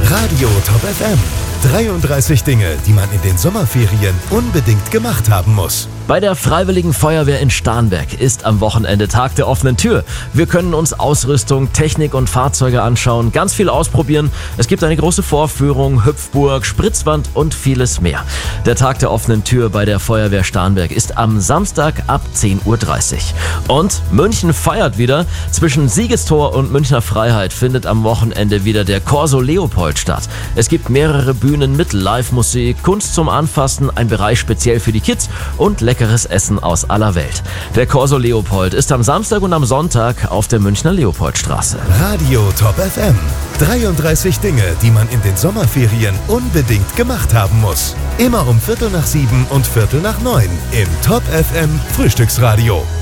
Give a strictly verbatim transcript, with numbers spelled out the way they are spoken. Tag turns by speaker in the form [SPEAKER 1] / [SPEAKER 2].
[SPEAKER 1] Radio Top F M. dreiunddreißig Dinge, die man in den Sommerferien unbedingt gemacht haben muss.
[SPEAKER 2] Bei der Freiwilligen Feuerwehr in Starnberg ist am Wochenende Tag der offenen Tür. Wir können uns Ausrüstung, Technik und Fahrzeuge anschauen, ganz viel ausprobieren. Es gibt eine große Vorführung, Hüpfburg, Spritzwand und vieles mehr. Der Tag der offenen Tür bei der Feuerwehr Starnberg ist am Samstag ab zehn Uhr dreißig. Und München feiert wieder. Zwischen Siegestor und Münchner Freiheit findet am Wochenende wieder der Corso Leopold statt. Es gibt mehrere Bühnen mit Live-Musik, Kunst zum Anfassen, ein Bereich speziell für die Kids und leckeres Essen aus aller Welt. Der Corso Leopold ist am Samstag und am Sonntag auf der Münchner Leopoldstraße.
[SPEAKER 1] Radio Top F M. dreiunddreißig Dinge, die man in den Sommerferien unbedingt gemacht haben muss. Immer um Viertel nach sieben und Viertel nach neun im Top F M Frühstücksradio.